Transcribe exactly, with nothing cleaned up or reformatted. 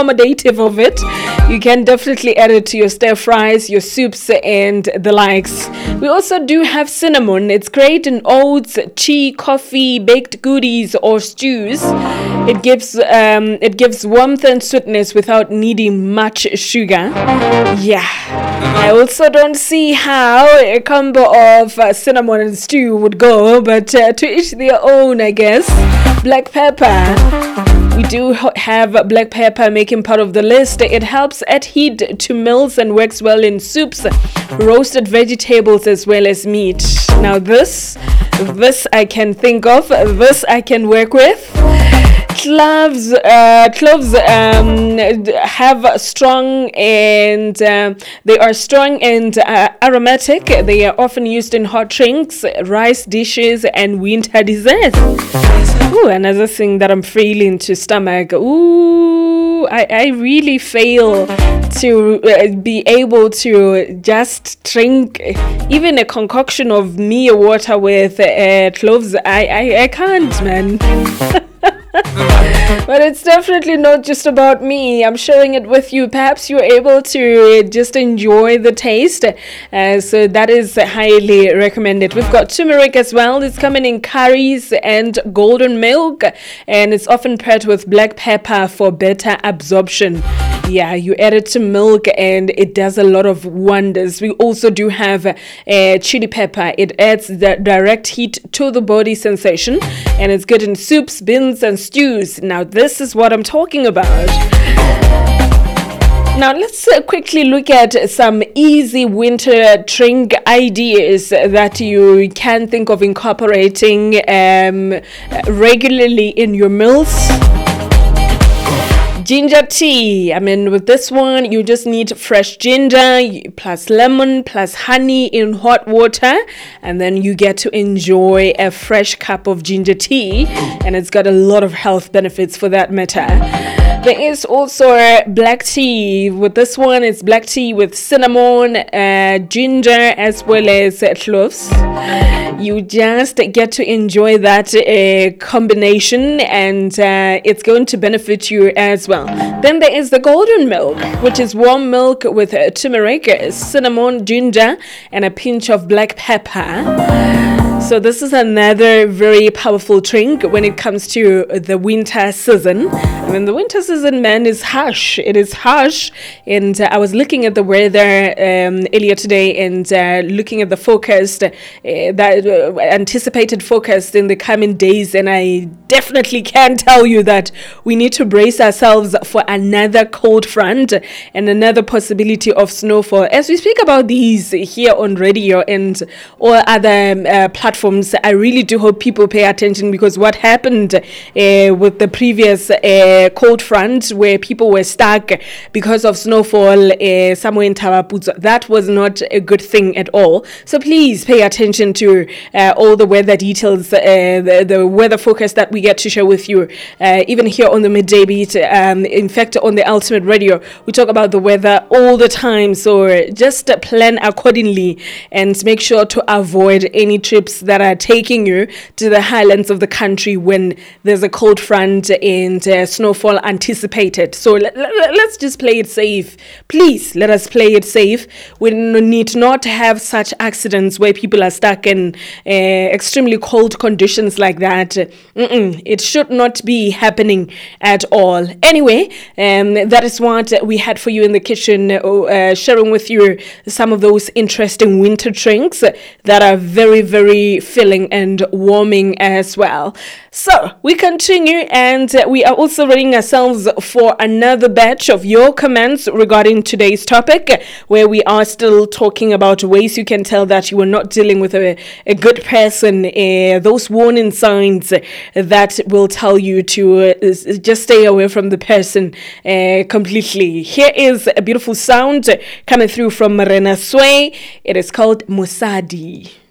accommodative of it, you can definitely add it to your stir fries, your soups, and the likes. We also do have cinnamon. It's great in oats, tea, coffee, baked goodies, or stews. It gives um, it gives warmth and sweetness without needing much sugar. Yeah, I also don't see how a combo of uh, cinnamon and stew would go, but uh, to each their own, I guess. Black pepper. We do have black pepper making part of the list. It helps add heat to meals and works well in soups, roasted vegetables, as well as meat. Now this, this I can think of, this I can work with. Cloves, uh, cloves um, have strong and uh, they are strong and uh, aromatic. They are often used in hot drinks, rice dishes, and winter desserts. Ooh, another thing that I'm feeling to stomach. Ooh, I, I really fail to uh, be able to just drink even a concoction of mere water with uh, cloves. I, I, I can't, man. But it's definitely not just about me. I'm sharing it with you. Perhaps you're able to just enjoy the taste. Uh, so that is highly recommended. We've got turmeric as well. It's coming in curries and golden milk. And it's often paired with black pepper for better absorption. Yeah, you add it to milk and it does a lot of wonders. We also do have uh, chili pepper. It adds the direct heat to the body sensation. And it's good in soups, beans, and stews. Now, this is what I'm talking about. Now, let's uh, quickly look at some easy winter drink ideas that you can think of incorporating um, regularly in your meals. Ginger tea. I mean, with this one, you just need fresh ginger plus lemon plus honey in hot water, and then you get to enjoy a fresh cup of ginger tea, and it's got a lot of health benefits for that matter. There is also black tea. With this one, it's black tea with cinnamon, uh, ginger, as well as uh, cloves. You just get to enjoy that uh, combination, and uh, it's going to benefit you as well. Then there is the golden milk, which is warm milk with uh, turmeric, cinnamon, ginger, and a pinch of black pepper. So this is another very powerful drink when it comes to the winter season. I mean, the winter season, man, is harsh. It is harsh. And uh, I was looking at the weather um, earlier today and uh, looking at the forecast, uh, that uh, anticipated forecast in the coming days. And I definitely can tell you that we need to brace ourselves for another cold front and another possibility of snowfall. As we speak about these here on radio and all other uh, platforms, I really do hope people pay attention, because what happened uh, with the previous uh, cold front where people were stuck because of snowfall uh, somewhere in Tawaputso, that was not a good thing at all. So please pay attention to uh, all the weather details, uh, the, the weather forecast that we get to share with you, uh, even here on the Midday Beat. Um, in fact, on the Ultimate Radio, we talk about the weather all the time. So just uh, plan accordingly and make sure to avoid any trips that are taking you to the highlands of the country when there's a cold front and uh, snowfall anticipated. So let, let, let's just play it safe. Please let us play it safe. We need not have such accidents where people are stuck in uh, extremely cold conditions like that. Mm-mm. It should not be happening at all. Anyway, um, that is what we had for you in the kitchen, uh, sharing with you some of those interesting winter drinks that are very, very filling and warming as well. So we continue, and uh, we are also readying ourselves for another batch of your comments regarding today's topic, where we are still talking about ways you can tell that you are not dealing with a, a good person, uh, those warning signs that will tell you to uh, just stay away from the person uh, completely. Here is a beautiful sound coming through from Marina Sway. It is called Musadi.